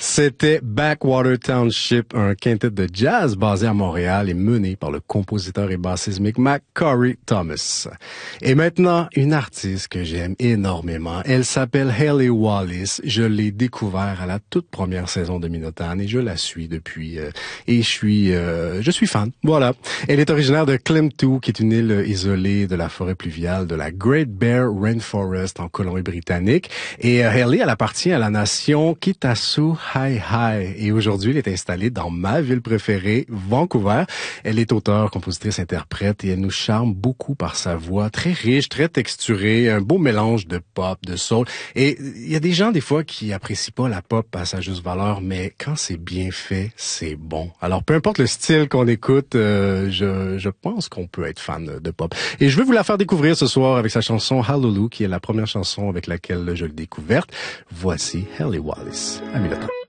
C'était Backwater Township, un quintet de jazz basé à Montréal et mené par le compositeur et bassiste Micmac Corey Thomas. Et maintenant, une artiste que j'aime énormément. Elle s'appelle Hayley Wallis. Je l'ai découvert à la toute première saison de Minotaur et je la suis depuis. Et je suis fan. Voilà. Elle est originaire de Klimtu, qui est une île isolée de la forêt pluviale de la Great Bear Rainforest en Colombie-Britannique. Et Hayley, elle appartient à la nation Kitassu Hi-Hi. Et aujourd'hui, elle est installée dans ma ville préférée, Vancouver. Elle est auteure, compositrice, interprète et elle nous charme beaucoup par sa voix très riche, très texturée, un beau mélange de pop, de soul. Et il y a des gens, des fois, qui apprécient pas la pop à sa juste valeur, mais quand c'est bien fait, c'est bon. Alors, peu importe le style qu'on écoute, je pense qu'on peut être fan de pop. Et je vais vous la faire découvrir ce soir avec sa chanson Hallelujah, qui est la première chanson avec laquelle je l'ai découverte. Voici Hayley Wallis à Minotaur.